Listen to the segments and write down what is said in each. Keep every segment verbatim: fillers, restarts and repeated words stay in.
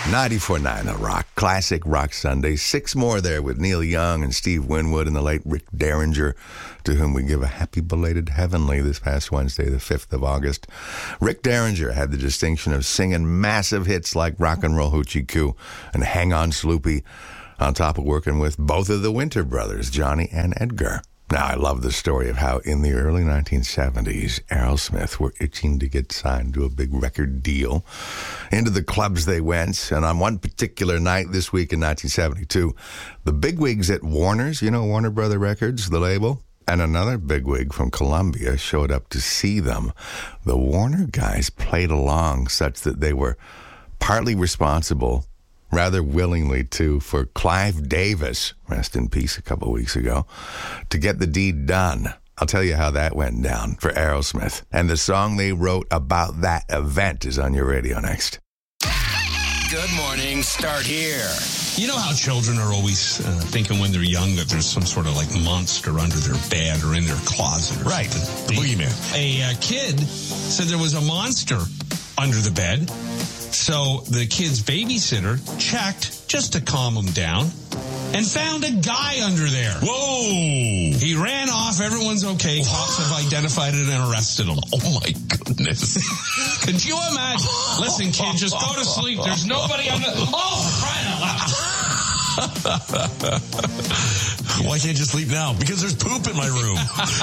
ninety-four point nine The Rock, classic rock Sunday. Six more there with Neil Young and Steve Winwood and the late Rick Derringer, to whom we give a happy belated heavenly this past Wednesday, the fifth of August. Rick Derringer had the distinction of singing massive hits like Rock and Roll Hoochie Coo and Hang On Sloopy, on top of working with both of the Winter brothers, Johnny and Edgar. Now, I love the story of how in the early nineteen seventies, Aerosmith were itching to get signed to a big record deal. Into the clubs they went, and on one particular night this week in nineteen seventy-two, the bigwigs at Warner's, you know, Warner Brother Records, the label, and another bigwig from Columbia showed up to see them. The Warner guys played along such that they were partly responsible, rather willingly too, for Clive Davis, rest in peace, a couple of weeks ago, to get the deed done. I'll tell you how that went down for Aerosmith. And the song they wrote about that event is on your radio next. Good morning, start here. You know how children are always uh, thinking when they're young that there's some sort of like monster under their bed or in their closet or right. something. The boogeyman. A uh, kid said there was a monster under the bed. So the kid's babysitter checked just to calm him down and found a guy under there. Whoa! He ran off. Everyone's okay. Cops have identified it and arrested him. Oh, my goodness. Could you imagine? Listen, kid, just go to sleep. There's nobody under... Oh, for crying out loud. Why can't you sleep now? Because there's poop in my room.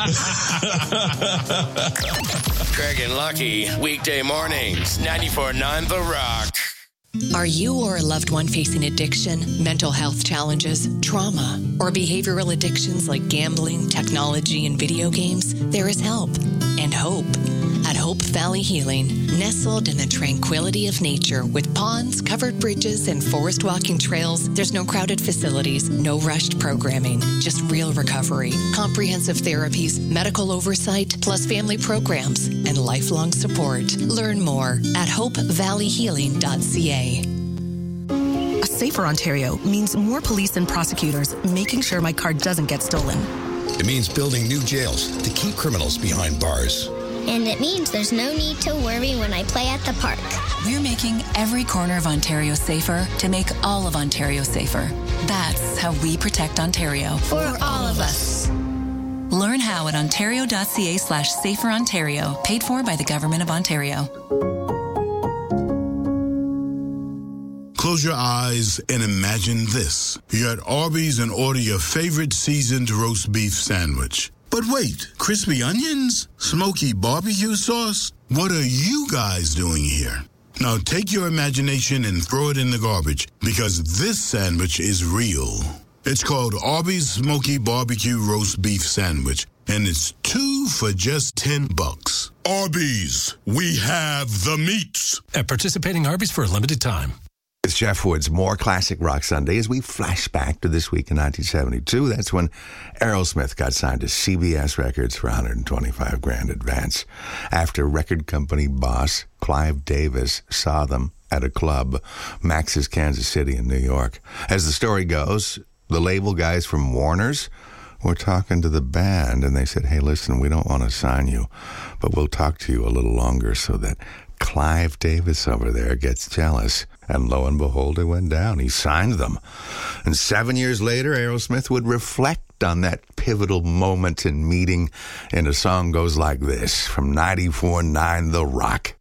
Craig and Lucky, weekday mornings, ninety-four point nine The Rock. Are you or a loved one facing addiction, mental health challenges, trauma, or behavioral addictions like gambling, technology, and video games? There is help and hope at Hope Valley Healing, nestled in the tranquility of nature with ponds, covered bridges, and forest walking trails. There's no crowded facilities, no rushed programming, just real recovery, comprehensive therapies, medical oversight, plus family programs and lifelong support. Learn more at hope valley healing dot c a. A safer Ontario means more police and prosecutors making sure my car doesn't get stolen. It means building new jails to keep criminals behind bars. And it means there's no need to worry when I play at the park. We're making every corner of Ontario safer to make all of Ontario safer. That's how we protect Ontario. For all of us. Learn how at ontario.ca slash safer Ontario, paid for by the Government of Ontario. Close your eyes and imagine this. You're at Arby's and order your favorite seasoned roast beef sandwich. But wait, crispy onions? Smoky barbecue sauce? What are you guys doing here? Now take your imagination and throw it in the garbage, because this sandwich is real. It's called Arby's Smoky Barbecue Roast Beef Sandwich, and it's two for just ten bucks. Arby's, we have the meats. At participating Arby's for a limited time. It's Jeff Woods, more classic rock Sunday as we flash back to this week in nineteen seventy-two. That's when Aerosmith got signed to C B S Records for one hundred twenty-five grand advance after record company boss Clive Davis saw them at a club, Max's Kansas City in New York. As the story goes, the label guys from Warner's were talking to the band, and they said, hey, listen, we don't want to sign you, but we'll talk to you a little longer so that Clive Davis over there gets jealous. And lo and behold, it went down. He signed them. And seven years later, Aerosmith would reflect on that pivotal moment and meeting, and a song goes like this from ninety-four point nine The Rock.